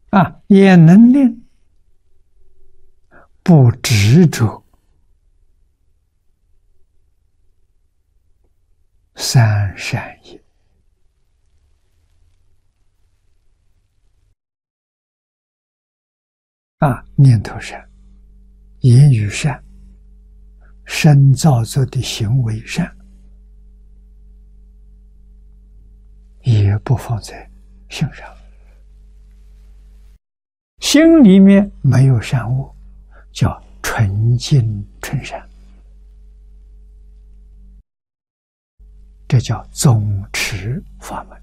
也能令不执着三善业。念头善，言语善，身造作的行为善，也不放在心上。心里面没有善恶，叫纯净纯善，这叫总持法门。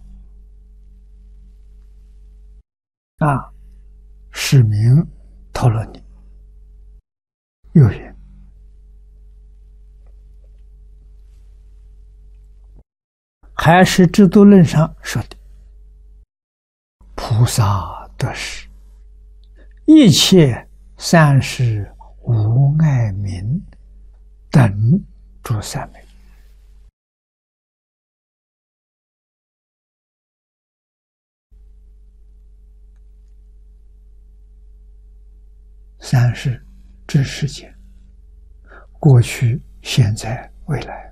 释名陀罗尼又云：还是制度论上说的，菩萨得识，一切三世无碍名等诸三昧。三世指世间，过去、现在、未来。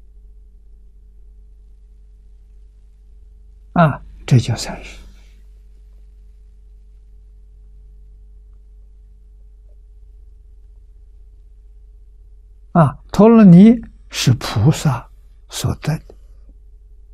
这叫三世。陀罗尼是菩萨所得的，